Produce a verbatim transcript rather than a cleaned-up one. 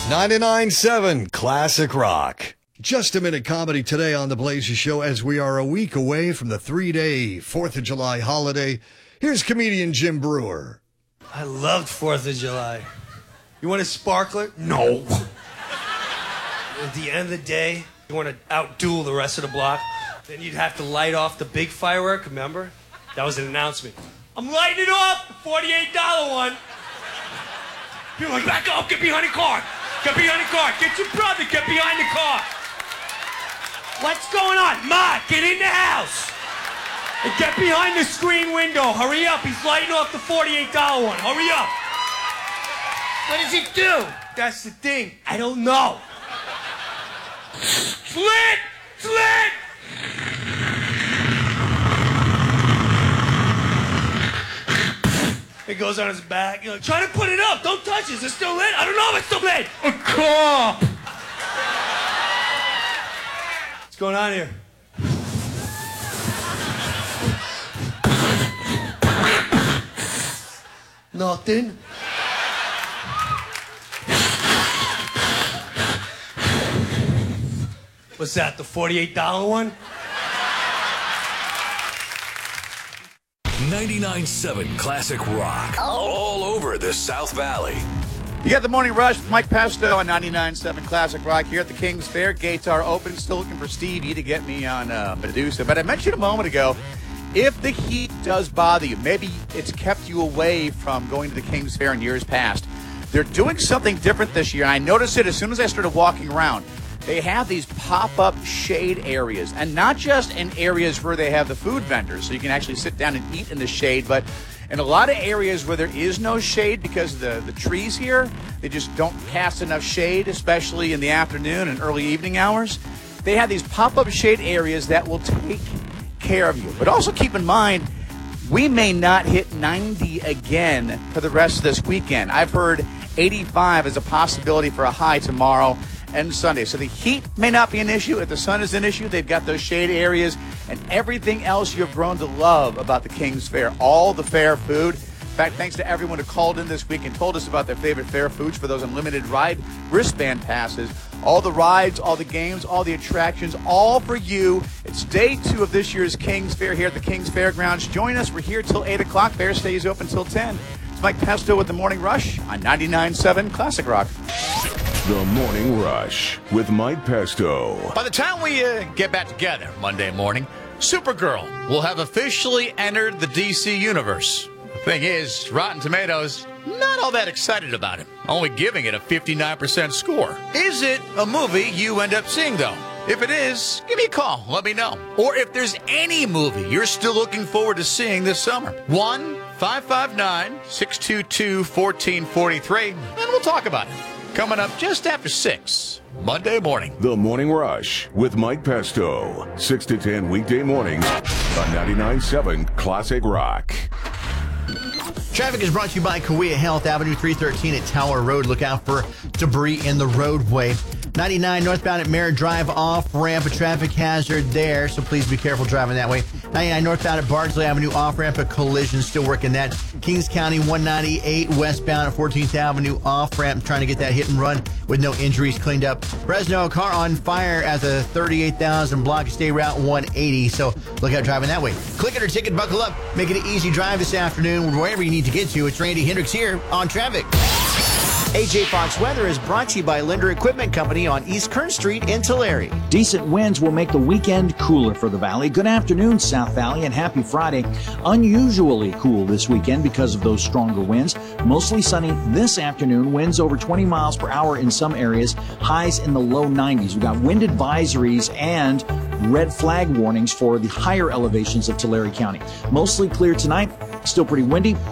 ninety-nine point seven Classic Rock. Just a minute comedy today on The Blazer Show as we are a week away from the three-day fourth of July holiday. Here's comedian Jim Brewer. I loved fourth of July. You want a sparkler? No. At the end of the day, you want to outduel the rest of the block, then you'd have to light off the big firework, remember? That was an announcement. I'm lighting it off, the forty-eight dollar one. People are like, back up, get behind the car. Get behind the car. Get your brother, get behind the car. What's going on? Ma, get in the house. And get behind the screen window. Hurry up, he's lighting off the forty-eight dollar one. Hurry up. What does he do? That's the thing. I don't know. Slit! Slit! It goes on his back. You're like, try to put it up. Don't touch it. Is it still lit? I don't know if it's still lit. A cop! What's going on here? Nothing. What's that, the forty-eight dollar one? ninety-nine point seven Classic Rock. All over the South Valley. You got the Morning Rush with Mike Pesto on ninety-nine point seven Classic Rock here at the King's Fair. Gates are open. Still looking for Stevie to get me on uh, Medusa. But I mentioned a moment ago, if the heat does bother you, maybe it's kept you away from going to the King's Fair in years past. They're doing something different this year. I noticed it as soon as I started walking around. They have these pop-up shade areas, and not just in areas where they have the food vendors, so you can actually sit down and eat in the shade, but in a lot of areas where there is no shade because of the, the trees here, they just don't cast enough shade, especially in the afternoon and early evening hours. They have these pop-up shade areas that will take care of you. But also keep in mind, we may not hit ninety again for the rest of this weekend. I've heard eighty-five is a possibility for a high tomorrow and Sunday. So the heat may not be an issue. If the sun is an issue, they've got those shade areas and everything else you've grown to love about the King's Fair. All the fair food. In fact, thanks to everyone who called in this week and told us about their favorite fair foods for those unlimited ride wristband passes. All the rides, all the games, all the attractions, all for you. It's day two of this year's King's Fair here at the King's Fairgrounds. Join us. We're here till eight o'clock. Fair stays open till ten. It's Mike Pesto with the Morning Rush on ninety-nine point seven Classic Rock. The Morning Rush with Mike Pesto. By the time we uh, get back together Monday morning, Supergirl will have officially entered the D C universe. The thing is, Rotten Tomatoes, not all that excited about it, only giving it a fifty-nine percent score. Is it a movie you end up seeing, though? If it is, give me a call. Let me know. Or if there's any movie you're still looking forward to seeing this summer, one five five nine, six two two, one four four three, and we'll talk about it. Coming up just after six, Monday morning. The Morning Rush with Mike Pesto. six to ten weekday mornings on ninety-nine point seven Classic Rock. Traffic is brought to you by Kaweah Health, Avenue three thirteen at Tower Road. Look out for debris in the roadway. ninety-nine northbound at Merritt Drive, off-ramp, a traffic hazard there, so please be careful driving that way. ninety-nine northbound at Bardsley Avenue, off-ramp, a collision, still working that. Kings County one ninety-eight westbound at fourteenth Avenue, off-ramp, trying to get that hit and run with no injuries cleaned up. Fresno, car on fire at the thirty-eight thousand block, State Route one eighty, so look out driving that way. Click it or ticket, buckle up, make it an easy drive this afternoon, wherever you need to get to. It's Randy Hendricks here on Traffic. A J Fox Weather is brought to you by Linder Equipment Company on East Kern Street in Tulare. Decent winds will make the weekend cooler for the Valley. Good afternoon, South Valley, and happy Friday. Unusually cool this weekend because of those stronger winds. Mostly sunny this afternoon. Winds over twenty miles per hour in some areas. Highs in the low nineties. We've got wind advisories and red flag warnings for the higher elevations of Tulare County. Mostly clear tonight. Still pretty windy.